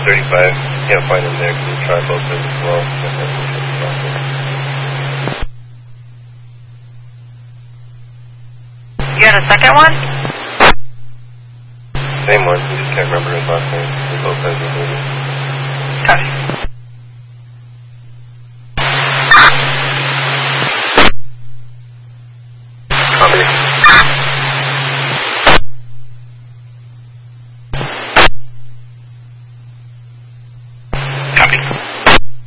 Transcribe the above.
35. Can't find him there. Can you try both of them as well? You got a second one? Same one. You just can't remember his last name. They both have the movie.